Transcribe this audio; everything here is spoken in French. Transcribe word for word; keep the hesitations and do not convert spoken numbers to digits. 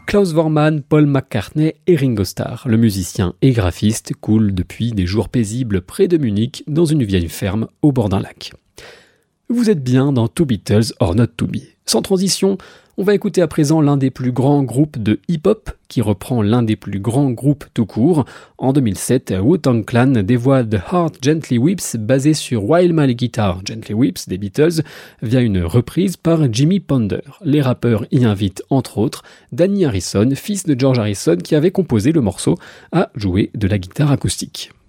Klaus Voormann, Paul McCartney et Ringo Starr. Le musicien et graphiste coule depuis des jours paisibles près de Munich dans une vieille ferme au bord d'un lac. Vous êtes bien dans Two Beatles or Not To Be. Sans transition, on va écouter à présent l'un des plus grands groupes de hip-hop qui reprend l'un des plus grands groupes tout court. En deux mille sept, Wu-Tang Clan dévoile The Heart Gently Weeps basé sur While My Guitar Gently Weeps des Beatles via une reprise par Jimmy Ponder. Les rappeurs y invitent entre autres Danny Harrison, fils de George Harrison qui avait composé le morceau, à jouer de la guitare acoustique.